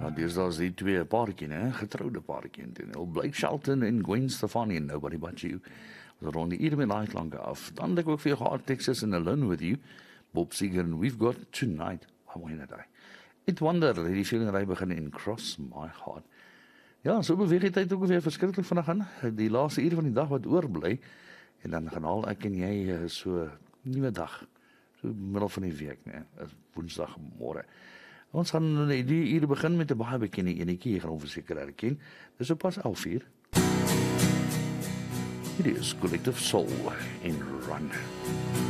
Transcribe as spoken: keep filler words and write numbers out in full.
Ja, deesdae is die twee 'n paartjie, né? Getroude paartjie intendeel. Blake Shelton en Gwen Stefani en Nobody But You. Ons rond die uur met daai klanke af. Dan het ek ook vir jou gehad Texas and Alone With You. Bob Seger en We've Got Tonight. How when a day. It wonder, die feeling ry begin in Cross My Heart. Ja, so beweeg die tyd ook weer verskriklik vinnig aan. Die laaste uur van die dag wat oorbly en dan gaan al ek en jy so nuwe dag. So middel van die week, né? Nee, Woensdag môre. Ons gaan die uur begin met 'n baie bekende enetjie, jy gaan hom verseker herken. Dis op pas elf uur. Hierdie is Collective Soul in Run.